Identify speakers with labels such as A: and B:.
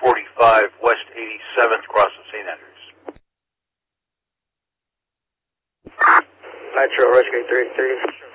A: 245 West 87th, crossing St. Andrews.
B: Nitro, Rushgate 330.